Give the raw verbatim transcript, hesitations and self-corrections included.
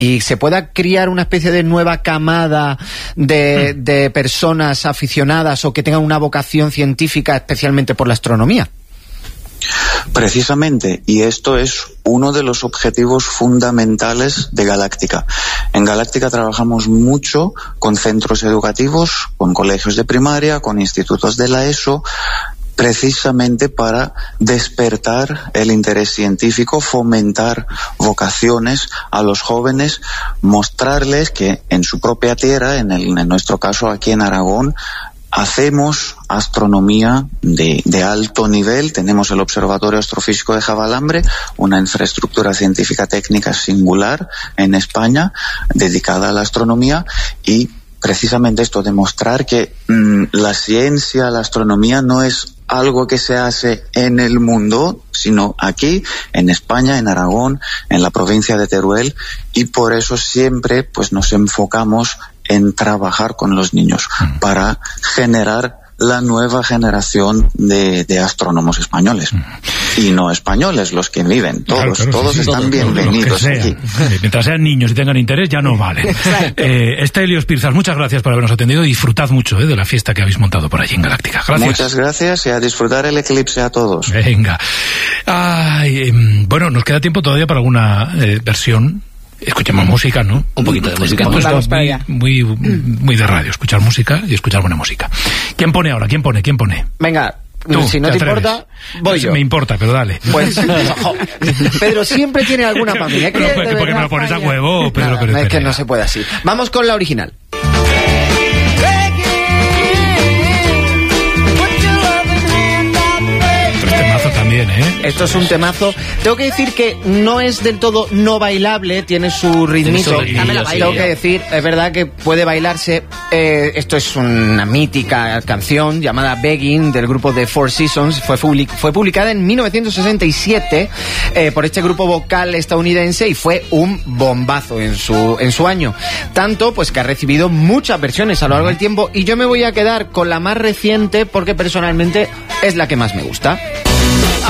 y se pueda criar una especie de nueva camada de, mm. de personas aficionadas o que tengan una vocación científica especialmente por la astronomía. Precisamente, y esto es uno de los objetivos fundamentales de Galáctica. En Galáctica trabajamos mucho con centros educativos, con colegios de primaria, con institutos de la ESO, precisamente para despertar el interés científico, fomentar vocaciones a los jóvenes, mostrarles que en su propia tierra, en, el, en nuestro caso aquí en Aragón, hacemos astronomía de, de alto nivel. Tenemos el Observatorio Astrofísico de Javalambre, una infraestructura científica técnica singular en España dedicada a la astronomía, y precisamente esto, demostrar que mmm, la ciencia, la astronomía no es algo que se hace en el mundo, sino aquí, en España, en Aragón, en la provincia de Teruel, y por eso siempre pues nos enfocamos en trabajar con los niños para generar la nueva generación de, de astrónomos españoles. Y no españoles, los que viven, todos, claro, claro, todos sí, están todos, bienvenidos aquí. Mientras sean niños y tengan interés, ya no vale. eh, Estelios Pirzas, muchas gracias por habernos atendido y disfrutad mucho eh, de la fiesta que habéis montado por allí en Galáctica. Gracias. Muchas gracias y a disfrutar el eclipse a todos. Venga. Ay, eh, bueno, nos queda tiempo todavía para alguna eh, versión. Escuchemos música, ¿no? Un poquito de música. Vamos, vamos para allá. Muy, muy, muy de radio, escuchar música y escuchar buena música. ¿Quién pone ahora? ¿Quién pone? ¿Quién pone? Venga, tú, si no te, te importa, voy yo. Me importa, pero dale. Pues, Pedro siempre tiene alguna familia. ¿Eh? Pero, ¿Por qué me lo pones a huevo, Pedro? Nada, no, es que no se puede así. Vamos con la original. También, ¿eh? Esto es un temazo. Tengo que decir que no es del todo no bailable, tiene su ritmito. Tengo que decir, es verdad que puede bailarse. Eh, esto es una mítica canción llamada Begging, del grupo The Four Seasons. Fue, public fue publicada en mil novecientos sesenta y siete eh, por este grupo vocal estadounidense y fue un bombazo en su, en su año. Tanto pues que ha recibido muchas versiones a lo largo del tiempo, y yo me voy a quedar con la más reciente porque personalmente es la que más me gusta.